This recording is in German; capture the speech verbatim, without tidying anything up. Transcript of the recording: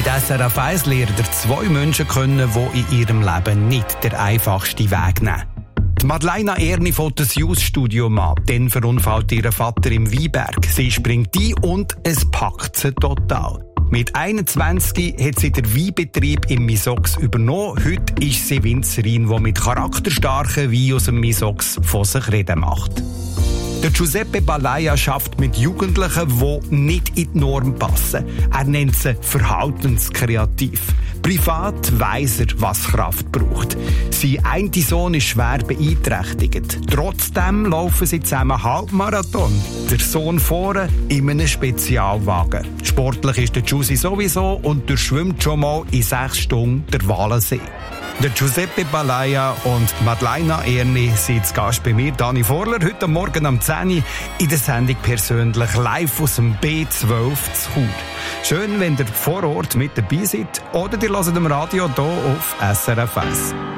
Mit S R F eins lernt ihr zwei Menschen kennen, die in ihrem Leben nicht den einfachsten Weg nehmen. Die Madeleine Erni fährt das Jus-Studio an. Dann verunfallt ihr Vater im Weinberg. Sie springt ein und es packt sie total. Mit einundzwanzig hat sie den Weinbetrieb im Misox übernommen. Heute ist sie Winzerin, die mit charakterstarken Wein aus dem Misox von sich reden macht. Der Giuseppe Balaya schafft mit Jugendlichen, die nicht in die Norm passen. Er nennt sie verhaltenskreativ. Privat weiss er, was Kraft braucht. Sein einer Sohn ist schwer beeinträchtigt. Trotzdem laufen sie zusammen Halbmarathon. Der Sohn vorne in einem Spezialwagen. Sportlich ist der Giussi sowieso und durchschwimmt schon mal in sechs Stunden der Walensee. Der Giuseppe Balaya und Madeleine Erni sind zu Gast bei mir, Dani Vorler, heute Morgen um zehn Uhr in der Sendung «Persönlich» live aus dem B zwölf zu Chur. Schön, wenn ihr vor Ort mit dabei seid oder ihr hört im Radio hier auf S R F eins.